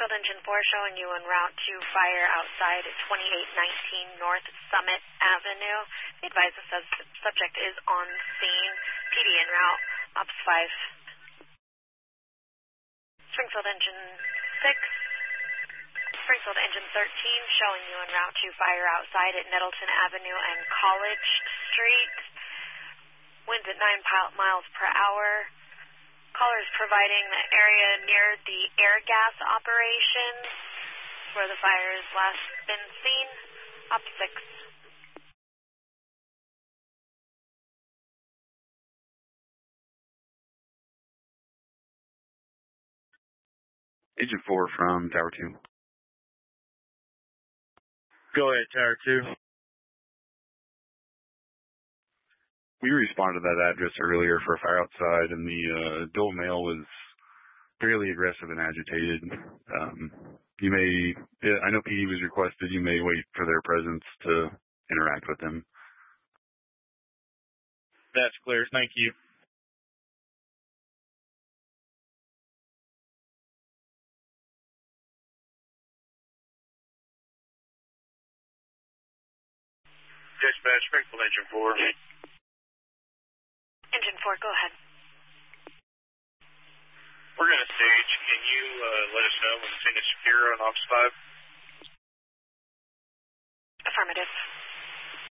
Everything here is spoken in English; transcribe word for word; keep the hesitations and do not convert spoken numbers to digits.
Springfield Engine four showing you en route to fire outside at twenty-eight nineteen North Summit Avenue. Be advised the sub- subject is on scene. P D en route. Ops five. Springfield Engine six. Springfield Engine thirteen showing you en route to fire outside at Nettleton Avenue and College Street. Winds at nine miles per hour. Callers providing the area near the air gas operation where the fire has last been seen. Op six. Agent four from Tower two. Go ahead, Tower two. We responded to that address earlier for a fire outside, and the uh, adult male was fairly aggressive and agitated. Um, you may, I know P D was requested, you may wait for their presence to interact with them. That's clear. Thank you. Dispatch, Springfield Engine four. Engine four, go ahead. We're going to stage. Can you uh, let us know when the scene is secure on Ops five?